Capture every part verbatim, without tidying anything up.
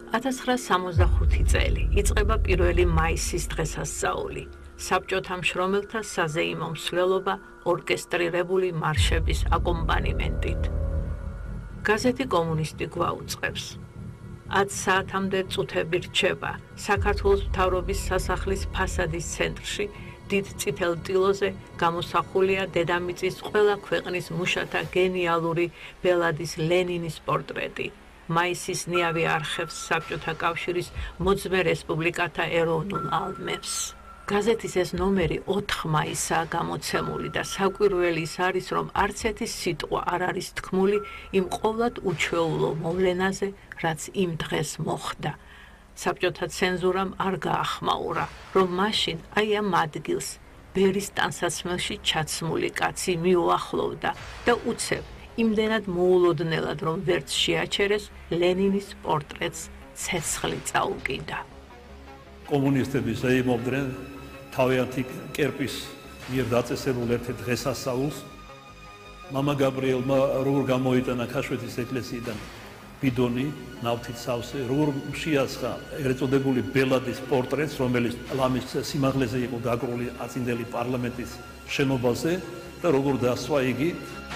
ათას ცხრაასი სამოცდახუთი წელი იწყება პირველი მაისის დღესასწაული. საბჭოთა მშრომელთა საზეიმო მსვლელობა ორკესტრირებული მარშების აკომპანიმენტით. გაზეთი კომუნისტი გვაუწყებს. ათ საათამდე წუთები რჩება საქართველოს მთავრობის სასახლის ფასადის ცენტრში დიდ წითელ ტილოზე გამოსახულია დედამიწის ყველა ქვეყნის მუშათა გენიალური ბელადის ლენინის პორტრეტი. მაისის ნიავი არხევს საბჭოთა კავშირის მოძმე რესპუბლიკათა ეროვნულ ალბმებს. გაზეთის ეს ნომერი ოთხ მაისაა გამოცემული და საკვირველი ის არის, რომ არც ერთი სიტყვა არ არის თქმული იმ ყოვლად უჩვეულო მოვლენაზე, რაც იმ დღეს მოხდა. საბჭოთა ცენზურამ არ გაახმაურა, რომ მაშინ აი ამ ადგილს ბერის ტანსაცმელში ჩაცმული კაცი მიუახლოვდა და უცებ იმდენად მოულოდნელად, რომ ვერც შეაჩერეს ლენინის პორტრეტს ცეცხლი წაუკიდა. კომუნისტები ზეიმობდნენ თავიანთი კერპის მიერ დაწესებულ ერთ დღესასწაულს. მამა გაბრიელმა როგორ გამოიტანა ქაშვეთის ეკლესიიდან ბიდონი, ნავთით სავსე, როგორ შეასხა ეგრეთ წოდებული ბელადის პორტრეტს, რომელიც ლამის სიმაღლეზე იყო გაკრული აწინდელი პარლამენტის შენობაზე და როგორ დასვა იგი.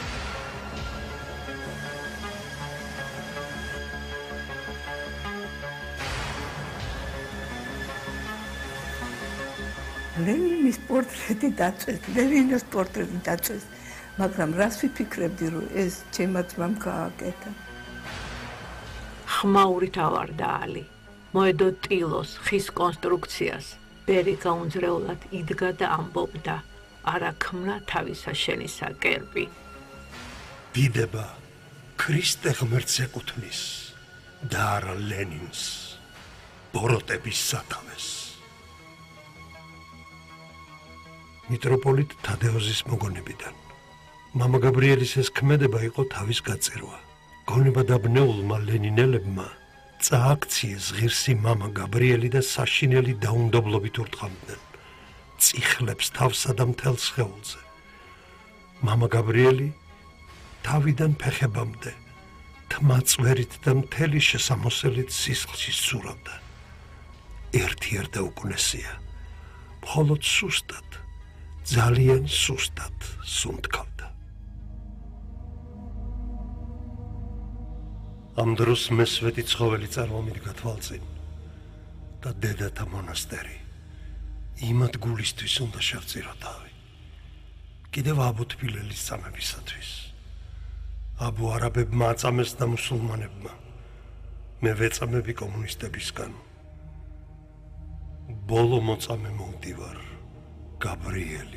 ლენინის პორტრეტი დაწვეს, ლენინის პორტრეტი დაწვეს, მაგრამ რას ვიფიქრებდი, რომ ეს ჩემმა ძმამ გააკეთა. ხმაურით ავარდა ალი. მოედო ტილოს ხის კონსტრუქციას. ბერი გაუნძრეულად იდგა და ამბობდა, არა ქმნა თავისა შენისა კერპი. დიდება ქრისტე ღმერთს ეკუთვნის და არა ლენინს, ბოროტების სათავეს. მიტროპოლიტ თადეოზის მოგონებიდან. მამა გაბრიელის ეს ქმედება იყო თავის გაწერვა. გონება დაბნეულმა ლენინელებმა წააქციეს ღირსი მამა გაბრიელი და საშინელი დაუნდობლობით ურტყამდნენ. წიხლებს თავსა და მთელ სხეულზე. მამა გაბრიელი თავიდან ფეხებამდე თმაწვერით და მთელი შესამოსელით სისხლში სურავდა. ერთი არ დაუკვნესია, მხოლოდ სუსტად, ძალიან სუსტად სუნთქავდა. ამ დროს მესვეტი ცხოველი წარმომიდგა თვალწინ და დედათა მონასტერი იმათ გულისთვის უნდა შევწირო თავი. კიდევ აბუ თბილელის წამებისათვის. აბუ არაბებმა აწამეს და მუსულმანებმა. მე ვეწამები კომუნისტებისგან. ბოლო მოწამე მოვდივარ, გაბრიელი.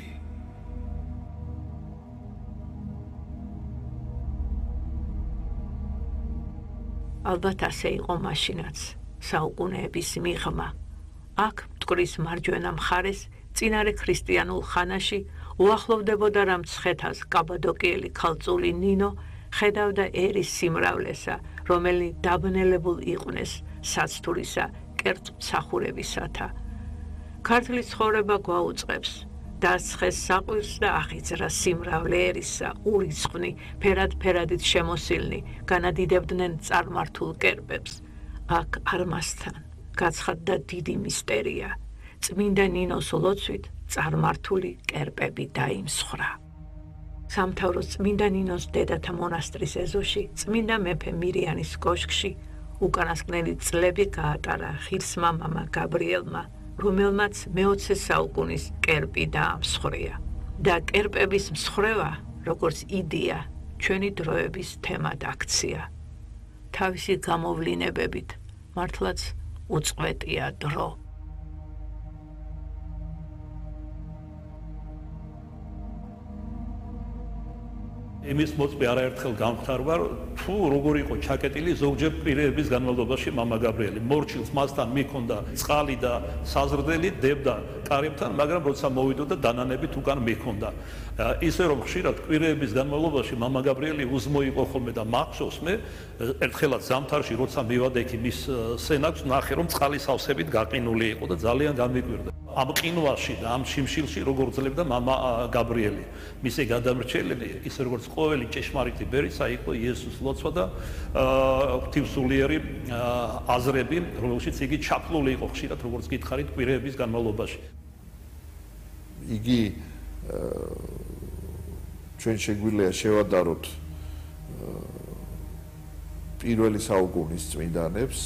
ალბათ ასე იყო მაშინაც, საუკუნეების მიღმა. აქ მტკვრის მარჯვენა მხარეს, წინარე ქრისტიანულ ხანაში, უახლოვდებოდა რა მცხეთას კაბადოკიელი ქალწული ნინო, ხედავდა ერის სიმრავლესა, რომელიც დაბნელებულ იყვნენ საცთურისა კერძ მსახურებისათა. ქართლის ცხოვრება გვაუწყებს, დასცხეს საყვირს და აღიძრა სიმრავლე ერისა, ურიცხვნი, ფერად-ფერადით შემოსილნი, განადიდებდნენ წარმართულ კერპებს. აქ არმასთან გაცხადდა დიდი მისტერია. წმინდა ნინოს ლოცვით წარმართული კერპები დაიმსხვრა. სამთავროს წმინდა ნინოს დედათა მონასტრის ეზოში, წმინდა მეფე მირიანის კოშკში, უკანასკნელი წლები გაატარა ღირსმა მამა გაბრიელმა, რომელმაც მეოცე საუკუნის კერპი დაამსხვრია. და კერპების მსხვრევა, როგორც იდეა, ჩვენი დროების თემად აქცია. თავისი გამოვლინებებით, მართლაც უწყვეტია დრო. იმის მოწმე არაერთხელ გამხდარვარ, თუ როგორ იყო ჩაკეტილი ზოგჯერ პირების განმავლობაში მამა გაბრიელი. მორჩილს მასთან მიქონდა წყალი და საზრდელი დებდა კარებთან, მაგრამ როცა მოვიდოდა დანანებით უკან მიქონდა. ისე რომ ხშირად კვირეების განმავლობაში მამა გაბრიელი უზმო იყო ხოლმე და მახსოვს მე ერთხელაც ზამთარში როცა მივადე იქ მის სენაკს, ნახე რომ წყალის ავსებით გაყინული იყო და ძალიან გამიკვირდა. ამ ყინვაში და ამ შიმშილში როგორ ძლევდა მამა გაბრიელი. მისი გადამრჩენელი, ისე როგორც ყოველი ჭეშმარიტი ბერიცა იყო იესოს ლოცვა და ღვთისმსულიერი აზრები, რომელშიც იგი ჩაფლული იყო ხშირად, როგორც გითხარით, კვირეების განმავლობაში. იგი ჩვენ შეგვიძლია შევადაროთ პირველი საუკუნის წმინდანებს,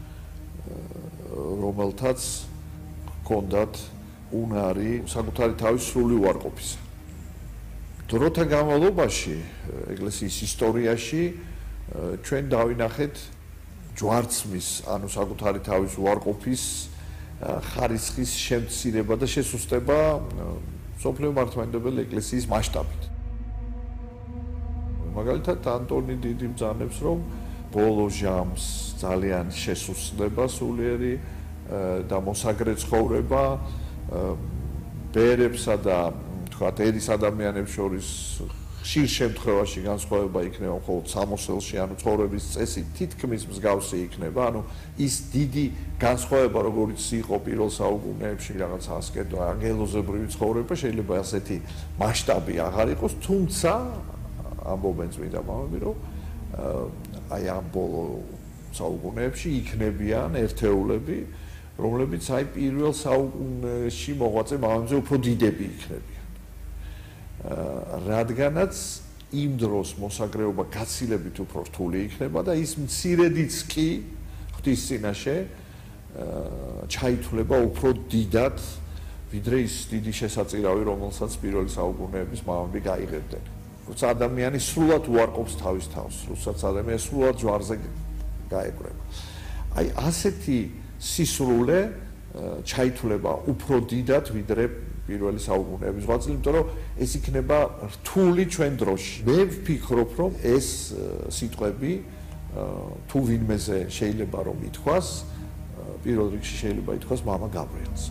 რომელთაც ჰქონდათ უნარი საკუთარი თავის სრული უარყოფისა. დროთა განმავლობაში ეკლესიის ისტორიაში ჩვენ დავინახეთ ჯვარცმის, ანუ საკუთარი თავის უარყოფის ხარისხის შემცირება და შესუსტება სოფლიო მართლმადიდებელი ეკლესიის მასშტაბით. მაგალითად, ანტონი დიდი ბრძანებს, რომ ბოლო ჟამს ძალიან შესუსტება სულიერი და მოსაგრე ცხოვრება ბერებსა და თქვათ ერის ადამიანებს შორის ხშირ შემთხვევაში განსხვავება იქნება მხოლოდ სამოსელში, ანუ ცხოვრების წესი თითქმის მსგავსი იქნება, ანუ ის დიდი განსხვავება, როგორც იყო პირველ საუკუნეებში რაღაც ასკეტო ანგელოზებრივი ცხოვრება, შეიძლება ასეთი მასშტაბი აღარ იყოს, თუმცა ამბობენ წმინდა მამები, რომ აი ამ ბოლო საუკუნეებში იქნებიან ერთეულები, რომლებიც აი პირველ საუკუნეში მოღვაწე მამებზე უფრო დიდები იქნებიან. რადგანაც იმ დროს მოსაგრეობა გაცილებით უფრო რთული იქნება და ის მცირედიც კი ღვთის წინაშე ჩაითვლება უფრო დიდად, ვიდრე ის დიდი შესაწირავი, რომელსაც პირველი საუკუნეების მამები გაიღებდნენ. როცა ადამიანი სრულად უარყოფს თავის თავს, როცა ადამიანი სრულად ჯვარზე გაეკრება. აი ასეთი სისრულე ჩაითვლება უფრო დიდად, ვიდრე პირველი საუკუნეების ღვაწლი, იმიტომ რომ ეს იქნება რთული ჩვენ დროში. მე ვფიქრობ, რომ ეს სიტყვები თუ ვინმეზე შეიძლება რომ ითქვას, პირველ რიგში შეიძლება ითქვას მამა გაბრიელს.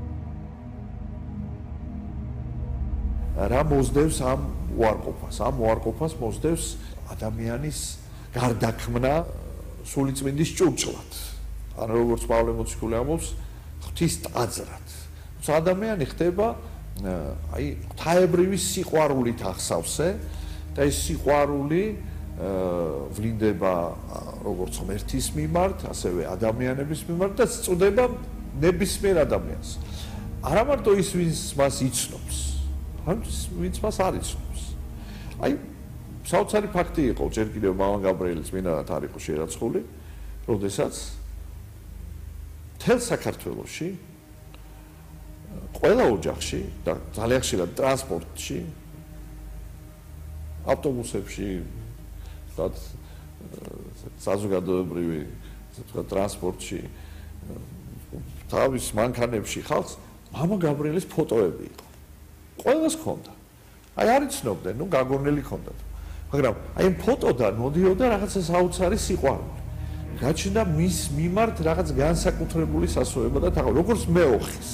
რა მოსდევს ამ უარყოფას? ამ უარყოფას მოსდევს ადამიანის გარდაქმნა სულიწმინდის ჭურჭლად. ანუ როგორც პავლე მოციქული ამბობს, ღვთის ტაძრად. თუმცა ადამიანი ხდება აი ღვთაებრივი სიყვარულით ახსავსე და ეს სიყვარული ვლინდება როგორც ღმერთის მიმართ, ასევე ადამიანების მიმართ და წუდება ნებისმიერ ადამიანს. არა მარტო ის, ვინც მას იცნობს, არამედ ვინც მას არ იცნობს. აი საოცარი ფაქტი იყო ჯერ კიდევ მამა გაბრიელის წმინდანად არ იყო შერაცხული, როდესაც მთელ საქართველოში ყველა ოჯახში და ძალიან ხშირად ტრანსპორტში, ავტობუსებში, თქვათ საზოგადოებრივი თქვათ ტრანსპორტში, თავის მანქანებში ხალხს მამა გაბრიელის ფოტოები იყო. ყველას ჰქონდა. აი არ იცნობდნენ, ნუ გაგონელი ჰქონდათ. მაგრამ აი ამ ფოტოდან მოდიოდა რაღაცა საოცარი სიყვარული. გაჩნდა მის მიმართ რაღაც განსაკუთრებული სასწორება და თაღ როგორც მეოხის.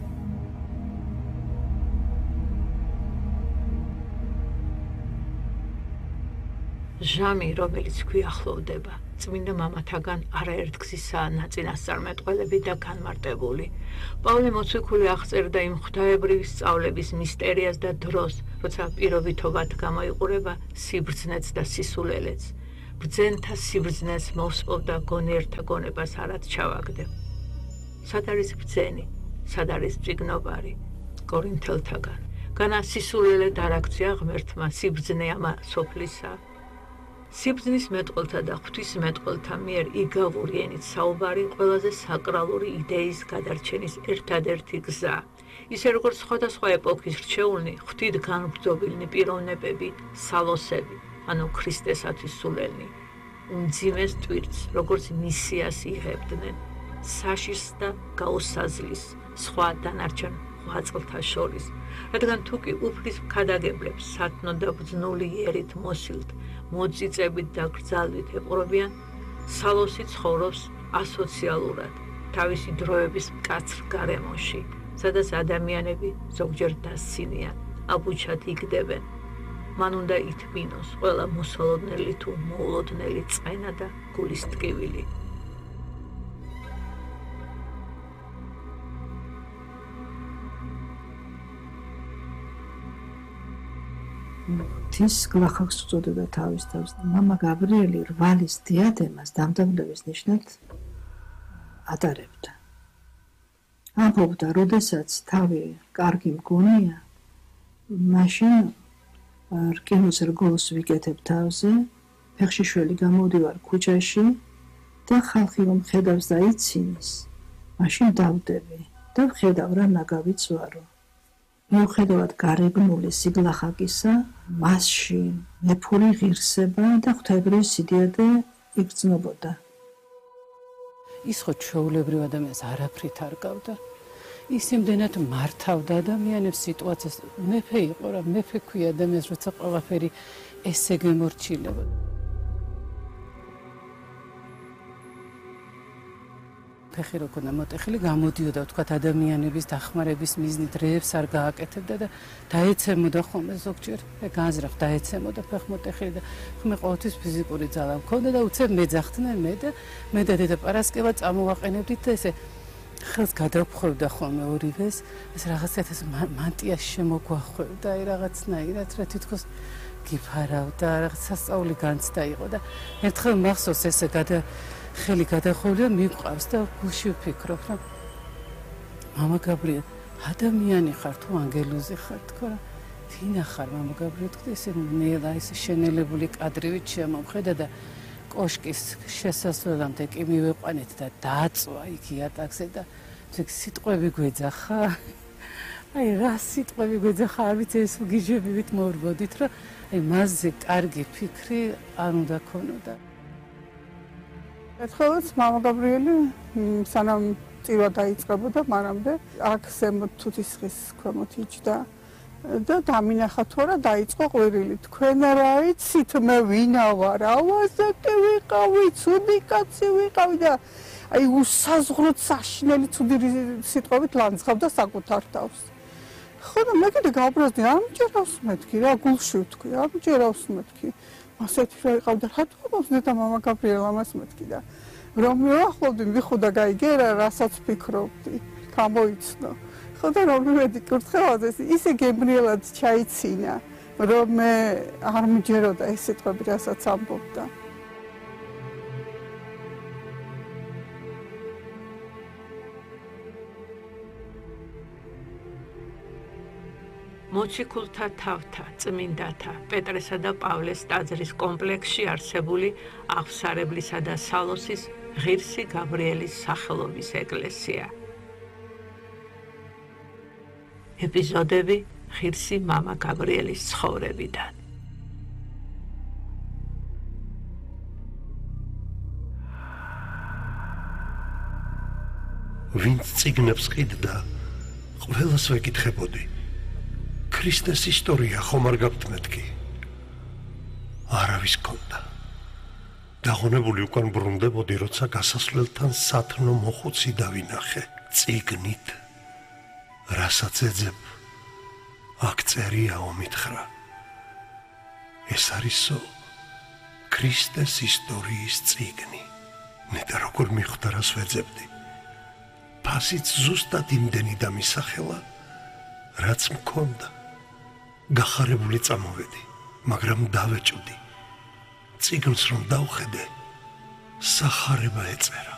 ჟამი, რომელიც გვიახლოვდება, წმინდა მამათაგან არაერთ გზისაა ნაწინასწარმეტყველები და განმარტებული. პავლე მოციქული აღწერდა იმ ღვთაებრივი სწავლების მისტერიას და დროს, როცა პირობითობად გამოიყურება სიბრძნეც და სისულელეც. ბრძენთა სიბრძნეს მოსპოვდა გონიერთა გონებას არად ჩავაგდებ. სად არის ბრძენი, სად არის წიგნობარი, კორინთელთაგან. განა სისულელე დარაქცია ღმერთმა სიბრძნე ამა სოფლისა. სიბრძნის მეტყველთა და ღვთის მეტყველთა მიერ იგავური ენით საუბარი ყველაზე საკრალური იდეის გადარჩენის ერთადერთი გზა. ისე როგორც სხვადასხვა ეპოქის რჩეულნი, ღვთით განბრძობილნი პიროვნებები, სალოსები, ანუ ქრისტესათვის სულელნი, უმძიმეს ტვირთს, როგორც მისიას იღებდნენ, საშიშს და გაუსაზლის, სხვა დანარჩენ ღვაწლთა შორის, რადგან თუკი უფლის ქადაგებლებს სათნო და ბრძნული იერით მოსილთ, მოწიწებით და გრძალვით ეპყრობიან, სალოსი ცხოვრობს ასოციალურად, თავისი დროების მკაცრ გარემოში, სადაც ადამიანები ზოგჯერ დასცინიან, აბუჩად იგდებენ. მან უნდა ითმინოს ყველა მოსალოდნელი თუ მოულოდნელი წყენა და გულის ტკივილი. ღვთის გლახაკს უწოდებდა თავის თავს. მამა გაბრიელი რვალის დიადემას დამტაბლების ნიშნად ატარებდა. ამბობდა, როდესაც თავი კარგი მგონია, მაშინ რკინოს რგოლს ვიკეთებ თავზე, ფეხში შველი გამოვდივარ ქუჩაში და ხალხი რომ ხედავს და იცინის, მაშინ დავდები და ვხედავ რა ნაგავიც ვარო. მიუხედავად გარეგნული სიგლახაკისა, მასში მეფური ღირსება და ღვთაებრივი სიდიადე იგრძნობოდა. ის ხო ჩვეულებრივ ადამიანს არაფრით არ გავდა. ის იმდენად მართავდა ადამიანებს სიტუაციას. მეფე იყო რა, მეფე ქვია ადამიანს, როცა ყველაფერი ესე გემორჩილებოდა. ფეხი რო ქონდა მოტეხილი, გამოდიოდა თქვათ ადამიანების დახმარების მიზნით, რეებს არ გააკეთებდა და დაეცემოდა ხოლმე ზოგჯერ. განზრახ დაეცემოდა ფეხმოტეხილი და ხმე ყოველთვის ფიზიკური ძალა მქონდა და უცებ მეძახდნენ მე და მე და დედა პარასკევა წამოვაყენებდით და ესე ხელს გადავხვევდა ხოლმე ორივეს, ეს რაღაცათ ეს მანტია შემოგვახვევდა, აი რაღაცნაირად რა თითქოს გიფარავდა, რაღაც სასწაული განცდა იყო და ერთხელ მახსოვს ესე გადა ხელი გადახვევდა მიყვავს და გულში ვფიქრობ რა მამა გაბრიელ ადამიანი ხარ თუ ანგელოზი ხარ თქო რა თინა ხარ მამა გაბრიელ თქო ესე ნელა ეს შენელებული კადრივით შემომხედა და კოშკის შესასვლელამდე კი მივეყვანეთ და დააწვა იქ იატაკზე და სიტყვები გვეძახა აი რა სიტყვები გვეძახა არ ვიცი ეს გიჟებივით მოვრბოდით რა აი მასზე კარგი ფიქრი არ უნდა ქონოდა ერთხელაც მამა გაბრიელი სანამ წირვა დაიწყებოდა მანამდე აქ ზემოთ თუთისხის ქვემოთ იჯდა და დამინახა თორა დაიწყო ყვირილი თქვენ რა იცით მე ვინა ვარ ავაზაკი ვიყავი ცუდი კაცი ვიყავი და აი უსაზღვროდ საშინელი ცუდი სიტყვებით ლანძღავდა საკუთარ თავს ხო და მე კიდე გავბრაზდი ამჯერავს მეთქი რა გულში ვთქვი ამჯერავს მეთქი ასეთი რა იყავდა რატომ დედა მამა გაბრიელ ამას მეთქი და რომ მივახლოვდი მიხოდა გაიგერა რასაც ფიქრობდი გამოიცნო ხო და რომ მივედი კურთხევაზე ისე გემრიელად ჩაიცინა რომ მე არ მიჯეროდა ეს სიტყვები რასაც ამბობდა მოციქულთა თავთა, წმინდათა, პეტრესა და პავლეს ტაძრის კომპლექსში არსებული აღსარებლისა და სალოსის ღირსი გაბრიელის სახელობის ეკლესია. ეპიზოდები ღირსი მამა გაბრიელის ცხოვრებიდან. ვინც წიგნებს ყიდდა, ყველას ვეკითხებოდი. ქრისტეს ისტორია ხომ არ გაქვთ მეთქი? არავის გქონდა. დაღონებული უკან ბრუნდებოდი, როცა გასასვლელთან სათნო მოხუცი დავინახე, წიგნით. რასაც ეძებ, აქ წერიაო მითხრა. ეს არისო ქრისტეს ისტორიის წიგნი. მე და როგორ მიხვდა რას ვეძებდი. ფასიც ზუსტად იმდენი დამისახელა, რაც მქონდა. გახარებული წამოვედი, მაგრამ დავეჭვდი. წიგნს რომ დავხედე, სახარება ეწერა.